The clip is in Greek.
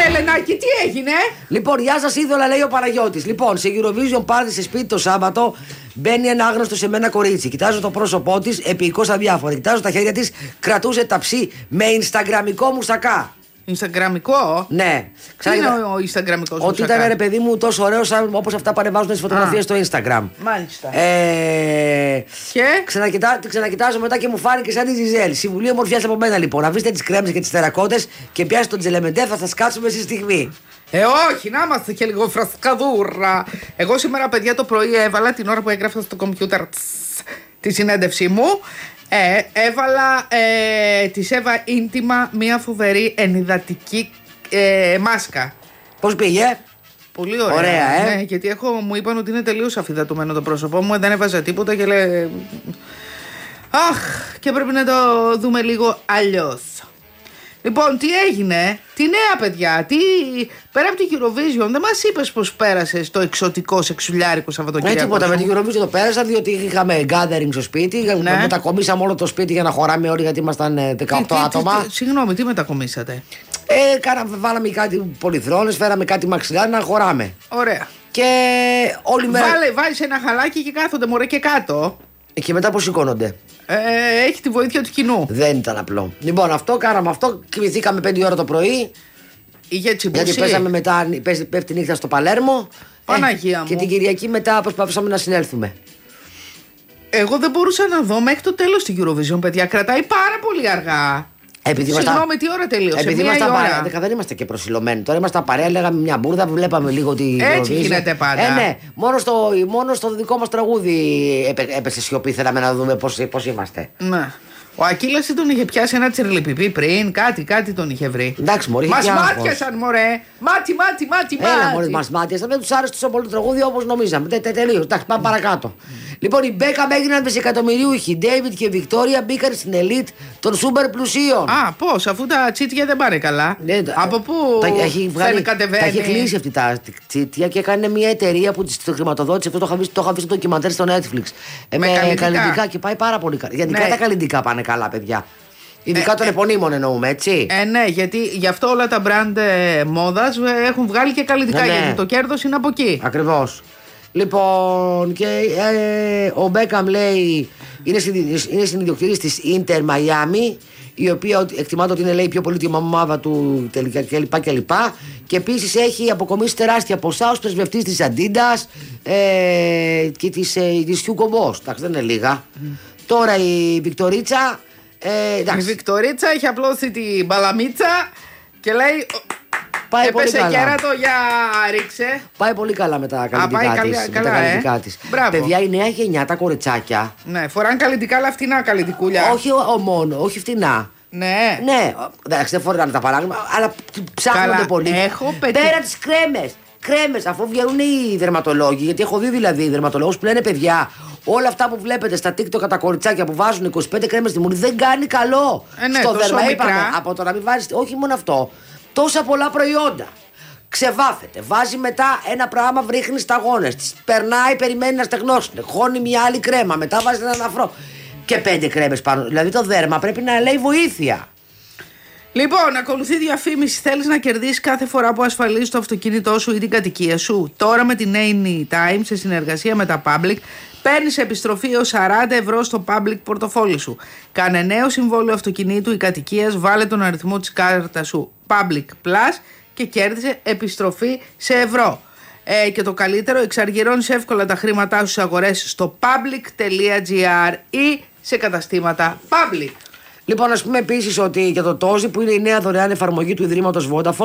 Ελενάκη, τι έγινε? Λοιπόν, γεια σας είδωλα, λέει ο Παναγιώτης. Λοιπόν, σε Eurovision Party σε σπίτι το Σάββατο μπαίνει ένα άγνωστο σε μένα κορίτσι. Κοιτάζω το πρόσωπό της, επικώς αδιάφορα. Κοιτάζω τα χέρια της, κρατούσε ταψί με Instagramικό μουσακά. Instagramικό? Ναι. Τι είναι ο Instagramικός ότι μουσακά? ήταν ρε παιδί μου τόσο ωραίο όπως αυτά που ανεβάζουν τις φωτογραφίες στο Instagram. Μάλιστα. Και ξανακοιτάζω μετά και μου φάνηκε σαν τη Ζιζέλ. Συμβουλή ομορφιάς από μένα λοιπόν. Να βρείτε τις κρέμες και τις τερακότες και πιάσετε τον Τζελεμεντέ, θα σας κάτσουμε στη στιγμή. Όχι, να είμαστε και λίγο φρασκαδούρα. Εγώ σήμερα, παιδιά, το πρωί έβαλα την ώρα που έγραφα στο κομπιούτερ τη συνέντευξή μου. Της Εύα Ίντιμα μια φοβερή ενυδατική μάσκα. Πώς πήγε? Πολύ ωραία. Ωραία, Ναι, γιατί μου είπαν ότι είναι τελείως αφυδατωμένο το πρόσωπό μου, δεν έβαζα τίποτα και λέει. Αχ, και πρέπει να το δούμε λίγο αλλιώς. Λοιπόν, τι έγινε, τι νέα παιδιά, πέρα από την Eurovision, δεν μας είπες πως πέρασες το εξωτικό σεξουλιάρικο Σαββατοκύριακο? Τίποτα, με την Eurovision το πέρασα διότι είχαμε gathering στο σπίτι. Ναι. Μετακομίσαμε όλο το σπίτι για να χωράμε όλοι γιατί ήμασταν 18 άτομα. Συγγνώμη, τι μετακομίσατε? Βάλαμε κάτι πολυθρόνες, φέραμε κάτι μαξιλάρι να χωράμε. Ωραία. Και όλη μέρα. Βάλεις ένα χαλάκι και κάθονται μωρέ και κάτω. Και μετά πώς σηκώνονται? Έχει τη βοήθεια του κοινού. Δεν ήταν απλό. Λοιπόν, αυτό κάναμε αυτό. Κοιμηθήκαμε 5 ώρα το πρωί. Είχε τσιμπούσει. Γιατί πέσαμε μετά, πέφτει νύχτα στο Παλέρμο. Παναγία μου. Και την Κυριακή μετά προσπαθήσαμε να συνέλθουμε. Εγώ δεν μπορούσα να δω μέχρι το τέλος την Eurovision, παιδιά. Κρατάει πάρα πολύ αργά. Συγγνώμη, τι ώρα τελείωσε? Επειδή ήμασταν παρέα. Δεν είμαστε και προσιλωμένοι. Τώρα ήμασταν παρέα, λέγαμε μια μπουρδα, βλέπαμε λίγο τη. Έτσι γίνεται πάντα. Ναι, μόνο στο δικό μας τραγούδι έπεσε σιωπή. Θέλαμε να δούμε πώς είμαστε. Ναι. Ο Ακύλας τον είχε πιάσει ένα τσιρλιπιπί πριν, κάτι τον είχε βρει. Εντάξει, μωρέ. Μας μάτιασαν, μωρέ. Μάτι. Έλα, μωρέ, μας μάτιασαν. Δεν τους άρεσε τόσο πολύ το τραγούδι όπως νομίζαμε. Τελείως. Εντάξει, πάμε παρακάτω. Λοιπόν, οι Μπέκαμ έγιναν δισεκατομμυριούχοι. Οι Ντέιβιτ και η Βικτόρια μπήκαν στην ελίτ των σούπερ πλουσίων. Πώς, αφού τα τσίτια δεν πάνε καλά. Ναι, από πού κατεβαίνει? Τα έχει κλείσει αυτή τα τσίτια και έκανε μια εταιρεία που τη χρηματοδότησε. Αυτό το είχα βρει στο ντοκιμαντέρ στο Netflix. Με καλλιτικά και πάει πάρα πολύ καλά. Γιατί τα καλλιτικά πάνε καλά, παιδιά. Ειδικά των επωνύμων εννοούμε, έτσι. Ναι, γιατί γι' αυτό όλα τα brand μόδας έχουν βγάλει και καλλιτικά. Γιατί το κέρδος είναι από εκεί. Ακριβώς. Λοιπόν, και ο Μπέκαμ λέει είναι συνειδιοκτήτης της Inter Miami, η οποία εκτιμάται ότι είναι, λέει, η πιο πολύτιμη ομάδα του κλπ. Και επίσης έχει αποκομίσει τεράστια ποσά ως πρεσβευτής της Adidas και της Hugo Boss. Εντάξει, δεν είναι λίγα. Τώρα η Βικτορίτσα. Η Βικτορίτσα έχει απλώσει την μπαλαμίτσα και λέει. Έπεσε κέρατο για ρίξε. Πάει πολύ καλά με τα καλλιτικά της. Παιδιά, η νέα γενιά, τα κοριτσάκια. Ναι, φοράνε καλλιτικά, αλλά φτηνά καλλιτικούλια. Όχι φτηνά. Ναι. Ναι, εντάξει, δεν φοράνε τα παράγωγα, αλλά ψάχνονται πολύ. Πέρα τις κρέμες, αφού βγαίνουν οι δερματολόγοι, γιατί έχω δει δηλαδή δερματολόγους που λένε, παιδιά, όλα αυτά που βλέπετε στα TikTok τα κοριτσάκια που βάζουν 25 κρέμες στη μούρη δεν κάνει καλό. Στο δέρμα, είπαμε, από το να μην βάζεις, όχι μόνο αυτό. Τόσα πολλά προϊόντα. Ξεβάφεται. Βάζει μετά ένα πράγμα, βρίχνει σταγόνες της. Περνάει, περιμένει να στεγνώσει. Χώνει μια άλλη κρέμα. Μετά βάζει έναν αφρό. Και 5 κρέμες πάνω. Δηλαδή το δέρμα πρέπει να λέει βοήθεια. Λοιπόν, ακολουθεί διαφήμιση. Θέλεις να κερδίσεις κάθε φορά που ασφαλίζεις το αυτοκίνητό σου ή την κατοικία σου? Τώρα με την Anytime σε συνεργασία με τα Public παίρνεις επιστροφή έως 40 ευρώ στο Public πορτοφόλι σου. Κάνε νέο συμβόλαιο αυτοκινήτου ή κατοικίας, βάλε τον αριθμό της κάρτας σου Public Plus και κέρδισε επιστροφή σε ευρώ. Και το καλύτερο, εξαργυρώνεις εύκολα τα χρήματά σου σε αγορές στο public.gr ή σε καταστήματα Public. Λοιπόν, ας πούμε επίσης ότι για το Τόζι, που είναι η νέα δωρεάν εφαρμογή του Ιδρύματος Vodafone,